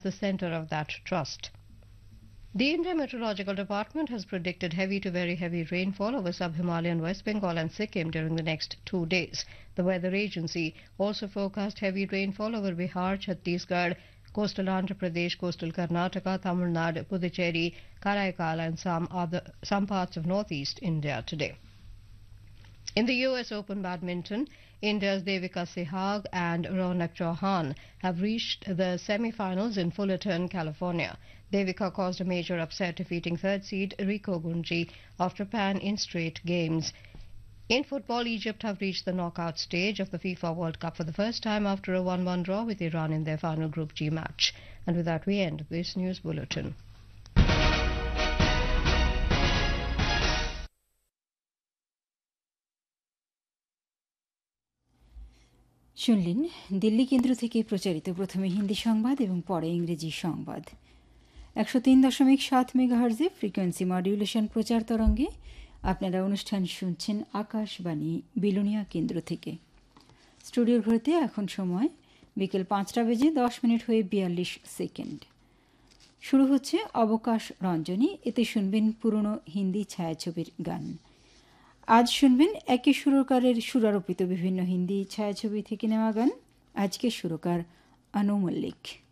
the center of that trust. The India Meteorological Department has predicted heavy to very heavy rainfall over sub-Himalayan West Bengal and Sikkim during the next 2 days. The weather agency also forecast heavy rainfall over Bihar, Chhattisgarh, coastal Andhra Pradesh, coastal Karnataka, Tamil Nadu, Puducherry, Karaikal and some parts of northeast India today. In the US Open badminton, India's Devika Sehwag and Ronak Chauhan have reached the semi-finals in Fullerton, California. Devika caused a major upset, defeating third seed Riko Gunji of Japan in straight games. In football, Egypt have reached the knockout stage of the FIFA World Cup for the first time after a 1-1 draw with Iran in their final Group G match. And with that, we end this news bulletin. শুনলেন দিল্লি কেন্দ্র থেকে প্রচারিত প্রথমে হিন্দি সংবাদ এবং পরে ইংরেজি সংবাদ। 103.7 মেগাহার্জে ফ্রিকোয়েন্সি মডুলেশন প্রচার তরঙ্গে আপনারা অনুষ্ঠান শুনছেন আকাশবাণী বিলোনিয়া কেন্দ্র থেকে। স্টুডিওর ঘড়িতে এখন সময় বিকেল 5টা বেজে 10 মিনিট হয়ে 42 সেকেন্ড। শুরু হচ্ছে অবকাশ রঞ্জনী, এতে শুনবেন পুরনো হিন্দি ছায়াছবির গান। আজ শুনবেন একই সুরকারের সুরারোপিত বিভিন্ন হিন্দি ছায়াছবি থেকে নেওয়া গান। আজকে সুরকার আনু মল্লিক।